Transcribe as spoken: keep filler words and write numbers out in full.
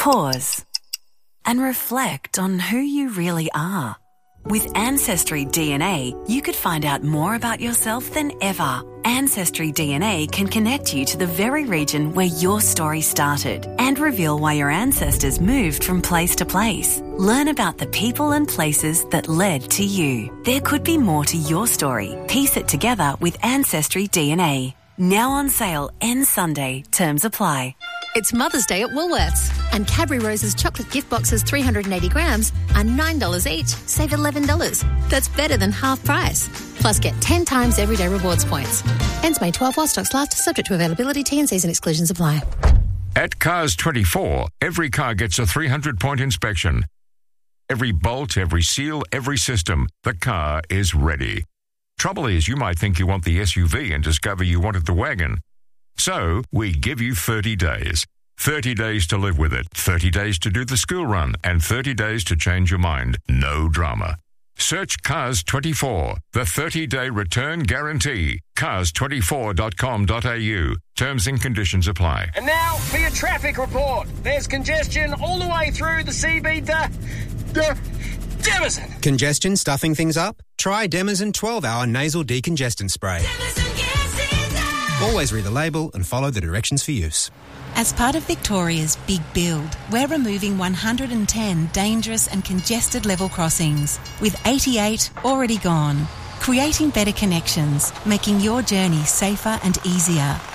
Pause and reflect on who you really are. With Ancestry D N A, you could find out more about yourself than ever. Ancestry D N A can connect you to the very region where your story started and reveal why your ancestors moved from place to place. Learn about the people and places that led to you. There could be more to your story. Piece it together with Ancestry D N A. Now on sale, ends Sunday. Terms apply. It's Mother's Day at Woolworths, and Cadbury Rose's chocolate gift boxes three hundred eighty grams are nine dollars each, save eleven dollars. That's better than half price. Plus get ten times everyday rewards points. Ends May twelfth while stocks last, subject to availability, T and Cs and exclusions apply. At Cars twenty-four, every car gets a three hundred point inspection. Every bolt, every seal, every system, the car is ready. Trouble is, you might think you want the S U V and discover you wanted the wagon. So, we give you thirty days. thirty days to live with it, thirty days to do the school run, and thirty days to change your mind. No drama. Search Cars twenty-four, the thirty-day return guarantee. cars twenty-four dot com dot a u. Terms and conditions apply. And now for your traffic report. There's congestion all the way through the C B D... D- Demazin. Congestion stuffing things up? Try Demazin twelve hour nasal decongestant spray. Always read the label and follow the directions for use. As part of Victoria's Big Build, we're removing one hundred ten dangerous and congested level crossings, with eighty-eight already gone. Creating better connections, making your journey safer and easier.